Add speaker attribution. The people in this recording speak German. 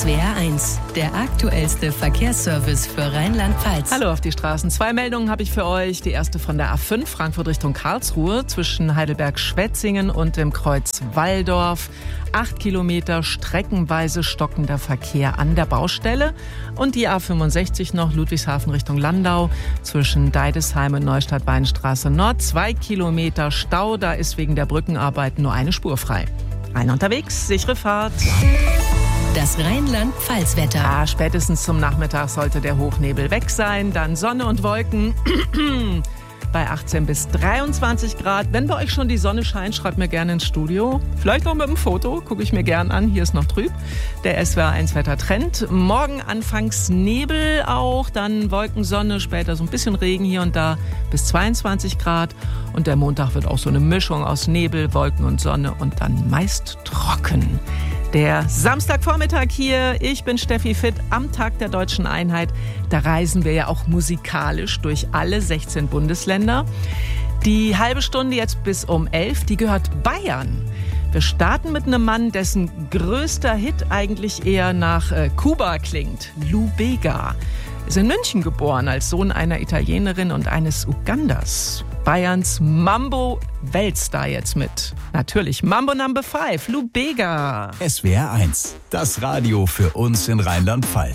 Speaker 1: SWR1, der aktuellste Verkehrsservice für Rheinland-Pfalz.
Speaker 2: Hallo auf die Straßen. 2 Meldungen habe ich für euch. Die erste von der A5, Frankfurt Richtung Karlsruhe, zwischen Heidelberg-Schwetzingen und dem Kreuz Walldorf. 8 Kilometer streckenweise stockender Verkehr an der Baustelle. Und die A65 noch, Ludwigshafen Richtung Landau, zwischen Deidesheim und Neustadt-Weinstraße Nord. 2 Kilometer Stau, da ist wegen der Brückenarbeiten nur eine Spur frei. Rein unterwegs, sichere Fahrt.
Speaker 1: Das Rheinland-Pfalz-Wetter.
Speaker 2: Spätestens zum Nachmittag sollte der Hochnebel weg sein. Dann Sonne und Wolken bei 18 bis 23 Grad. Wenn bei euch schon die Sonne scheint, schreibt mir gerne ins Studio. Vielleicht auch mit einem Foto, gucke ich mir gern an. Hier ist noch trüb. Der SWR1-Wettertrend. Morgen anfangs Nebel auch, dann Wolken, Sonne, später so ein bisschen Regen hier und da bis 22 Grad. Und der Montag wird auch so eine Mischung aus Nebel, Wolken und Sonne und dann meist trocken. Der Samstagvormittag hier, ich bin Steffi Fitt am Tag der Deutschen Einheit. Da reisen wir ja auch musikalisch durch alle 16 Bundesländer. Die halbe Stunde jetzt bis um 11, die gehört Bayern. Wir starten mit einem Mann, dessen größter Hit eigentlich eher nach Kuba klingt. Lou Bega ist in München geboren als Sohn einer Italienerin und eines Uganders. Bayerns Mambo-Weltstar jetzt mit. Natürlich Mambo Number 5, Lou Bega.
Speaker 3: SWR1, das Radio für uns in Rheinland-Pfalz.